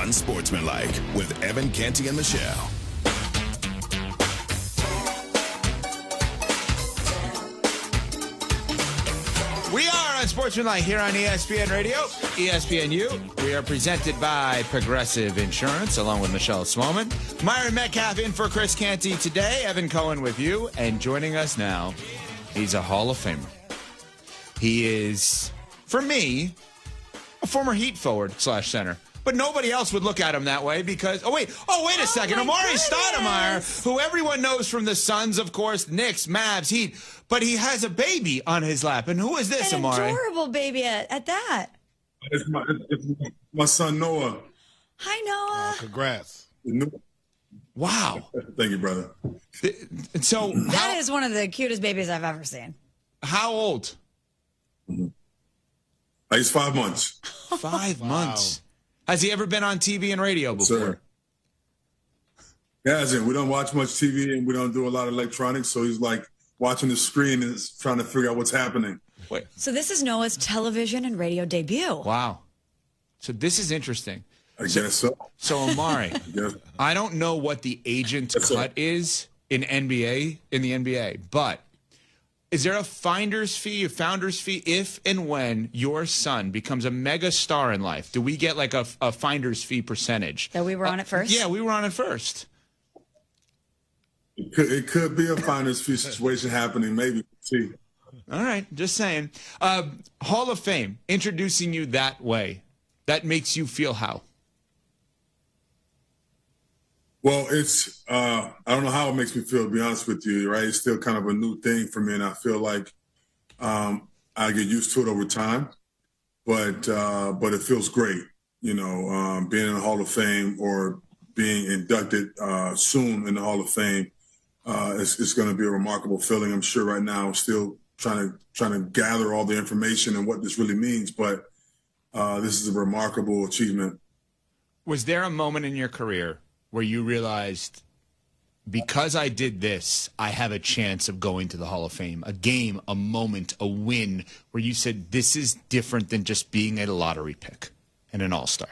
Unsportsmanlike with Evan Canty and Michelle. We are Unsportsmanlike here on ESPN Radio, ESPNU. We are presented by Progressive Insurance, along with Michelle Swoman. Myron Metcalf in for Chris Canty today. Evan Cohen with you. And joining us now, he's a Hall of Famer. He is, for me, a former Heat forward / center. But nobody else would look at him that way because, wait a second. Amari Stoudemire, who everyone knows from the Suns, of course, Knicks, Mavs, Heat, but he has a baby on his lap. And who is this, Amari? An adorable baby at that. It's my son, Noah. Hi, Noah. Congrats. Wow. Thank you, brother. So that is one of the cutest babies I've ever seen. How old? He's 5 months. 5 months. Has he ever been on TV and radio before? Sir. He hasn't. We don't watch much TV and we don't do a lot of electronics, so he's like watching the screen and trying to figure out what's happening. Wait. So this is Noah's television and radio debut. Wow. So this is interesting. I guess so. So Amari, I don't know what the agent cut is in the NBA, but is there a founder's fee if and when your son becomes a mega star in life? Do we get like a finder's fee percentage? That we were on it first? Yeah, we were on it first. It could be a finder's fee situation happening, maybe. See. All right, just saying. Hall of Fame, introducing you that way, that makes you feel how? Well, it's I don't know how it makes me feel, to be honest with you, right? It's still kind of a new thing for me, and I feel like I get used to it over time. But it feels great, being in the Hall of Fame or being inducted soon in the Hall of Fame. It's going to be a remarkable feeling. I'm sure right now I'm still trying to gather all the information and what this really means, but this is a remarkable achievement. Was there a moment in your career where you realized, because I did this, I have a chance of going to the Hall of Fame? A game, a moment, a win, where you said, this is different than just being a lottery pick and an all-star?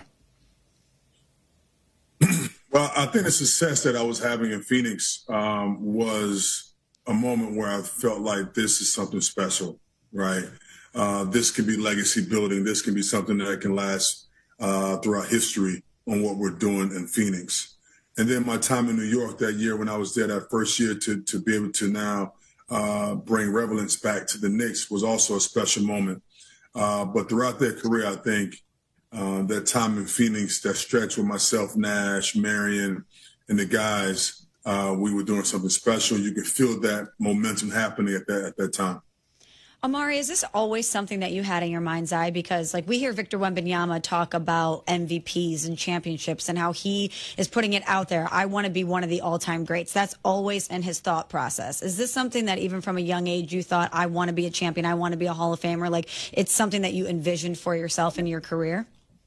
Well, I think the success that I was having in Phoenix was a moment where I felt like this is something special, right? This could be legacy building. This can be something that can last throughout history on what we're doing in Phoenix. And then my time in New York that year when I was there that first year to be able to now bring relevance back to the Knicks was also a special moment. But throughout their career, I think that time in Phoenix, that stretch with myself, Nash, Marion, and the guys, we were doing something special. You could feel that momentum happening at that time. Amari, is this always something that you had in your mind's eye? Because we hear Victor Wembanyama talk about MVPs and championships and how he is putting it out there. I want to be one of the all-time greats. That's always in his thought process. Is this something that even from a young age you thought, I want to be a champion, I want to be a Hall of Famer? Like, it's something that you envisioned for yourself in your career?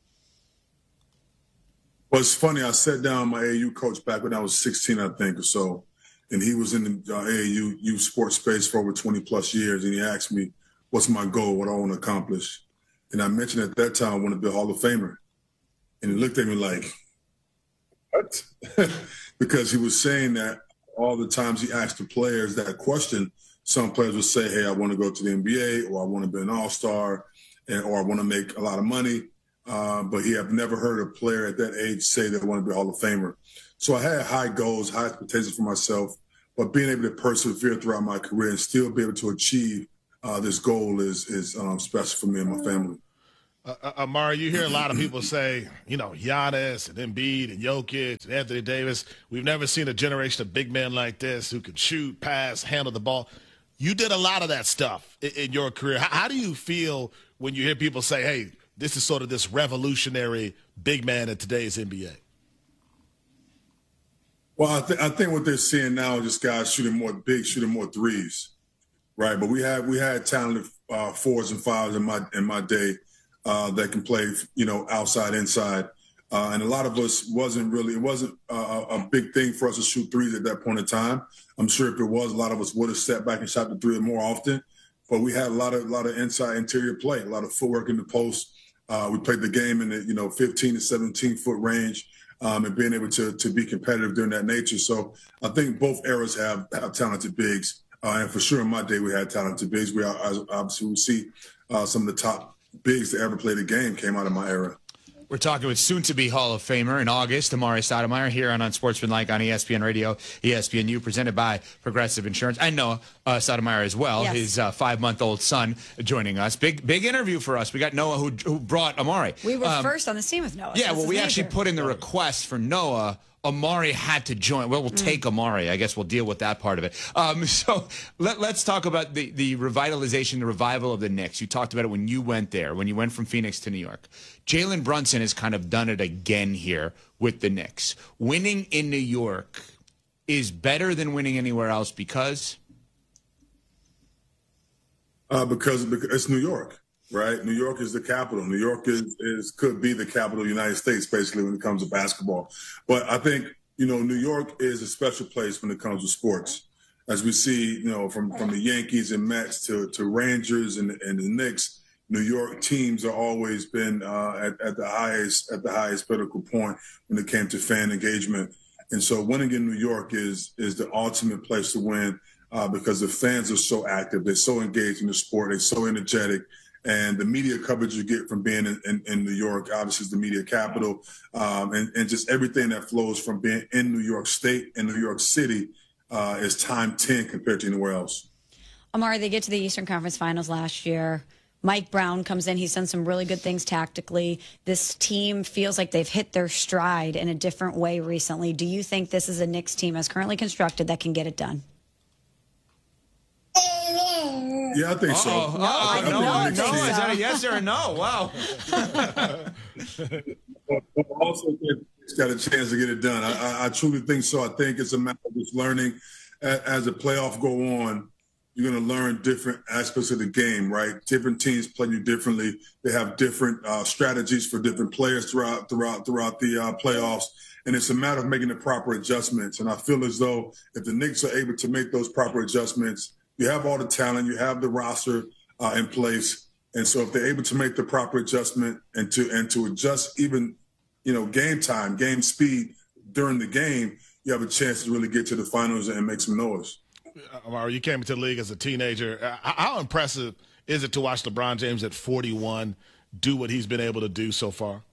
Well, it's funny. I sat down with my AAU coach back when I was 16, I think, or so. And he was in the AAU youth sports space for over 20 plus years. And he asked me, what's my goal, what I want to accomplish? And I mentioned at that time I want to be a Hall of Famer. And he looked at me like, what? Because he was saying that all the times he asked the players that question, some players would say, hey, I want to go to the NBA, or I want to be an all-star, or I want to make a lot of money. But he had never heard a player at that age say they want to be a Hall of Famer. So I had high goals, high expectations for myself, but being able to persevere throughout my career and still be able to achieve this goal is special for me and my family. Amari, you hear a lot of people say, Giannis and Embiid and Jokic and Anthony Davis, we've never seen a generation of big men like this who could shoot, pass, handle the ball. You did a lot of that stuff in your career. How do you feel when you hear people say, hey, this is sort of this revolutionary big man in today's NBA? Well, I think what they're seeing now is just guys shooting more threes, right? But we had talented fours and fives in my day that can play, outside, inside, and a lot of us it wasn't a big thing for us to shoot threes at that point in time. I'm sure if it was, a lot of us would have stepped back and shot the three more often. But we had a lot of inside interior play, a lot of footwork in the post, We played the game in the 15 to 17-foot range, and being able to be competitive during that nature. So I think both eras have talented bigs. And for sure in my day, we had talented bigs. Obviously we see some of the top bigs that ever played the game came out of my era. We're talking with soon-to-be Hall of Famer in August, Amar'e Stoudemire, here on Unsportsmanlike on ESPN Radio, ESPNU, presented by Progressive Insurance. I know Stoudemire as well, yes. His 5-month-old son joining us. Big interview for us. We got Noah who brought Amar'e. We were first on the scene with Noah. Yeah, so well, we actually put in the request for Noah. Amar'e had to join. Well, we'll take Amar'e. I guess we'll deal with that part of it. So let's talk about the revitalization, the revival of the Knicks. You talked about it when you went there, when you went from Phoenix to New York. Jalen Brunson has kind of done it again here with the Knicks. Winning in New York is better than winning anywhere else because it's New York. Right, New York is the capital. New York could be the capital of the United States, basically, when it comes to basketball. But I think New York is a special place when it comes to sports, as we see, from the Yankees and Mets to Rangers and the Knicks. New York teams have always been at the highest pinnacle point when it came to fan engagement. And so, winning in New York is the ultimate place to win because the fans are so active, they're so engaged in the sport, they're so energetic. And the media coverage you get from being in New York, obviously, is the media capital, and just everything that flows from being in New York State and New York City is time 10 compared to anywhere else. Amar'e, they get to the Eastern Conference Finals last year. Mike Brown comes in. He's done some really good things tactically. This team feels like they've hit their stride in a different way recently. Do you think this is a Knicks team as currently constructed that can get it done? Yeah, I think so. I think so. Is that a yes or a no? Wow. But also, it's got a chance to get it done. I truly think so. I think it's a matter of just learning. As the playoff go on, you're going to learn different aspects of the game, right? Different teams play you differently. They have different strategies for different players throughout the playoffs. And it's a matter of making the proper adjustments. And I feel as though if the Knicks are able to make those proper adjustments, you have all the talent, you have the roster in place. And so if they're able to make the proper adjustment and to adjust even, game time, game speed during the game, you have a chance to really get to the finals and make some noise. Amar'e, you came into the league as a teenager. How impressive is it to watch LeBron James at 41 do what he's been able to do so far?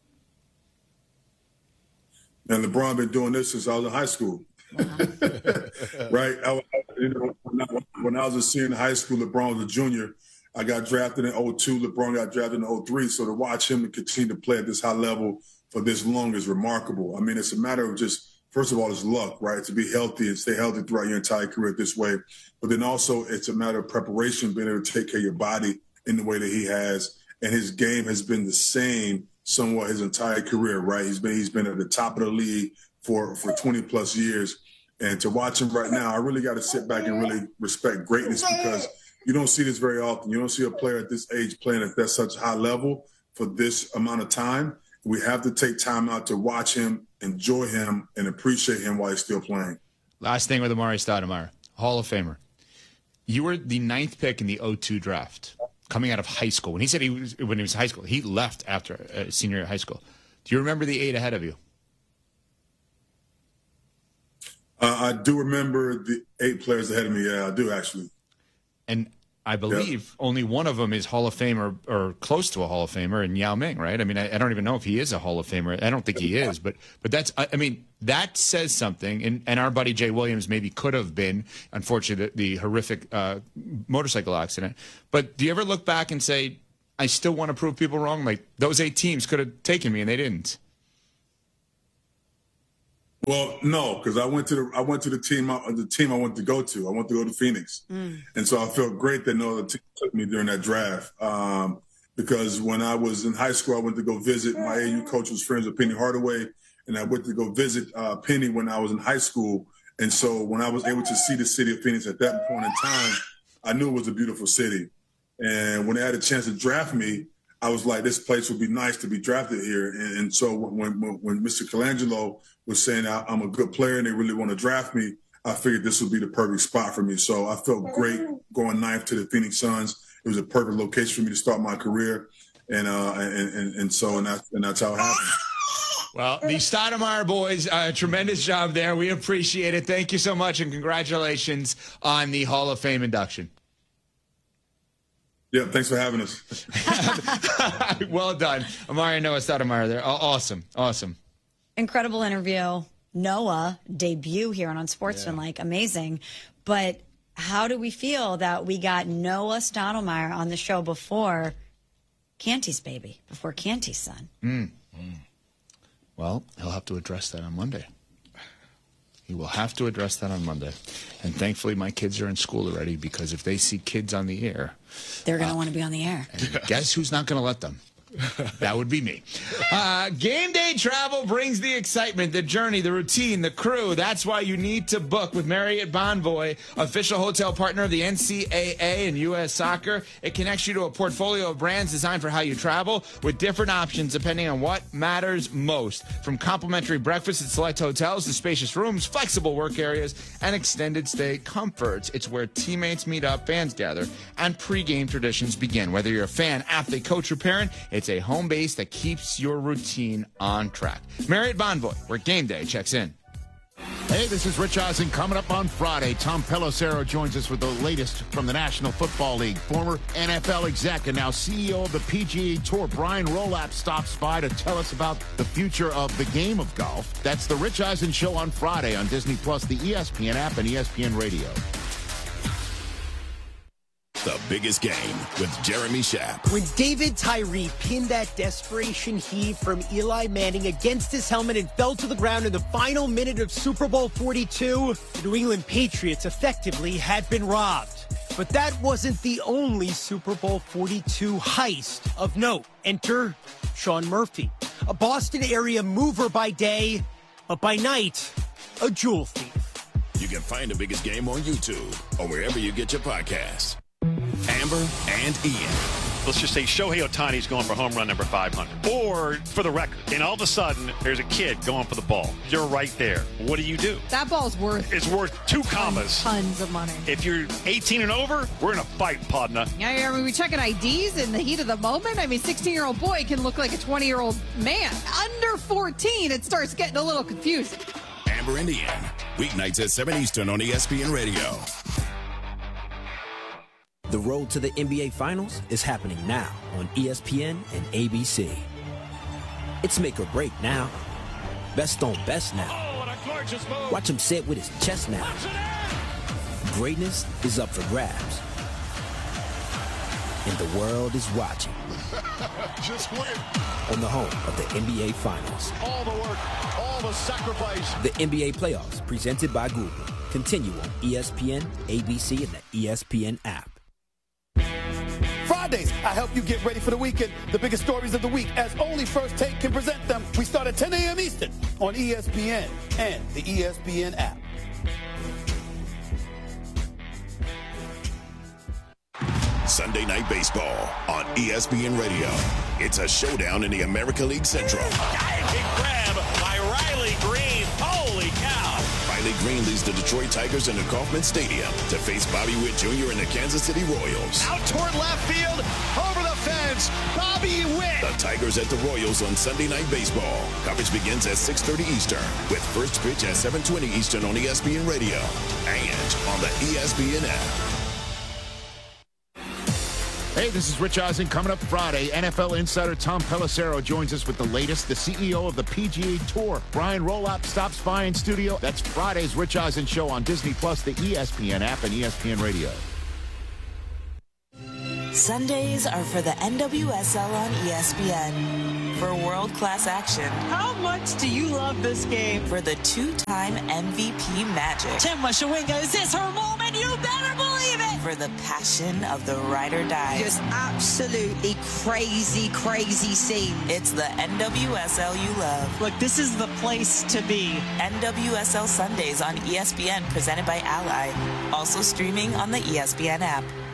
And LeBron been doing this since I was in high school. Right? When I was a senior in high school, LeBron was a junior. I got drafted in 2002. LeBron got drafted in 2003. So to watch him continue to play at this high level for this long is remarkable. I mean, it's a matter of just, first of all, it's luck, right? To be healthy and stay healthy throughout your entire career this way. But then also it's a matter of preparation, being able to take care of your body in the way that he has. And his game has been the same somewhat his entire career, right? He's been at the top of the league for 20 plus years. And to watch him right now, I really got to sit back and really respect greatness because you don't see this very often. You don't see a player at this age playing at that such a high level for this amount of time. We have to take time out to watch him, enjoy him, and appreciate him while he's still playing. Last thing with Amar'e Stoudemire, Hall of Famer. You were the 9th pick in the 2002 draft, coming out of high school. When he said when he was in high school, he left after senior year of high school. Do you remember the 8 ahead of you? I do remember the 8 players ahead of me. Yeah, I do actually. And I believe only one of them is Hall of Famer or close to a Hall of Famer, and Yao Ming, right? I mean, I don't even know if he is a Hall of Famer. I don't think he is, but that's, I mean, that says something. And our buddy Jay Williams maybe could have been, unfortunately, the horrific motorcycle accident. But do you ever look back and say, I still want to prove people wrong? Like, those 8 teams could have taken me, and they didn't. Well, no, because I went to the team I wanted to go to. I wanted to go to Phoenix, and so I felt great that no other team took me during that draft. Because when I was in high school, I went to go visit. My AAU coach was friends with Penny Hardaway, and I went to go visit Penny when I was in high school. And so when I was able to see the city of Phoenix at that point in time, I knew it was a beautiful city. And when they had a chance to draft me, I was like, this place would be nice to be drafted here. And so when Mr. Colangelo was saying I'm a good player and they really want to draft me, I figured this would be the perfect spot for me. So I felt great going 9th to the Phoenix Suns. It was a perfect location for me to start my career. and that's how it happened. Well, the Stoudemire boys, tremendous job there. We appreciate it. Thank you so much, and congratulations on the Hall of Fame induction. Yeah, thanks for having us. Well done. Amari and Noah Stoudemire there. Awesome. Incredible interview. Noah, debut here on Unsportsmanlike. Amazing. But how do we feel that we got Noah Stoudemire on the show before Canty's baby, before Canty's son? Well, he'll have to address that on Monday. He will have to address that on Monday. And thankfully, my kids are in school already, because if they see kids on the air, they're going to want to be on the air. And guess who's not going to let them? That would be me. Game day travel brings the excitement, the journey, the routine, the crew. That's why you need to book with Marriott Bonvoy, official hotel partner of the NCAA and U.S. Soccer. It connects you to a portfolio of brands designed for how you travel, with different options depending on what matters most. From complimentary breakfast at select hotels to spacious rooms, flexible work areas, and extended stay comforts. It's where teammates meet up, fans gather, and pregame traditions begin. Whether you're a fan, athlete, coach, or parent, it's a home base that keeps your routine on track. Marriott Bonvoy, where game day checks in. Hey, this is Rich Eisen. Coming up on Friday, Tom Pelissero joins us with the latest from the National Football League. Former NFL exec and now CEO of the PGA Tour, Brian Rolapp, stops by to tell us about the future of the game of golf. That's the Rich Eisen Show on Friday on Disney+, the ESPN app, and ESPN Radio. The biggest game with Jeremy Schaap. When David Tyree pinned that desperation heave from Eli Manning against his helmet and fell to the ground in the final minute of Super Bowl 42, the New England Patriots effectively had been robbed. But that wasn't the only Super Bowl 42 heist of note. Enter Sean Murphy, a Boston area mover by day, but by night, a jewel thief. You can find the biggest game on YouTube or wherever you get your podcasts. Amber and Ian. Let's just say Shohei Ohtani's going for home run number 500. Or, for the record, and all of a sudden, there's a kid going for the ball. You're right there. What do you do? That ball's worth... It's worth 2 commas. Tons of money. If you're 18 and over, we're in a fight, partner. Yeah, I mean, we checking IDs in the heat of the moment. I mean, 16-year-old boy can look like a 20-year-old man. Under 14, it starts getting a little confusing. Amber and Ian. Weeknights at 7 Eastern on ESPN Radio. The road to the NBA Finals is happening now on ESPN and ABC. It's make or break now. Best on best now. Watch him sit with his chest now. Greatness is up for grabs. And the world is watching. Just win. On the home of the NBA Finals. All the work, all the sacrifice. The NBA Playoffs, presented by Google. Continue on ESPN, ABC, and the ESPN app. Fridays, I help you get ready for the weekend. The biggest stories of the week, as only First Take can present them. We start at 10 a.m. Eastern on ESPN and the ESPN app. Sunday Night Baseball on ESPN Radio. It's a showdown in the American League Central. Diving grab by Riley Green. Holy cow. Riley Green leads the Detroit Tigers into Kauffman Stadium to face Bobby Witt Jr. and the Kansas City Royals. Out toward left field, over the fence, Bobby Witt. The Tigers at the Royals on Sunday Night Baseball. Coverage begins at 6:30 Eastern, with first pitch at 7:20 Eastern on ESPN Radio and on the ESPN app. Hey, this is Rich Eisen. Coming up Friday, NFL insider Tom Pelissero joins us with the latest. The CEO of the PGA Tour, Brian Rolapp, stops by in studio. That's Friday's Rich Eisen Show on Disney+, the ESPN app, and ESPN Radio. Sundays are for the NWSL on ESPN. For world-class action. How much do you love this game? For the 2-time MVP magic. Chema Shawinga, is this her moment? You better believe it! For the passion of the ride or die. Just absolutely crazy, crazy scene. It's the NWSL you love. Look, this is the place to be. NWSL Sundays on ESPN, presented by Ally. Also streaming on the ESPN app.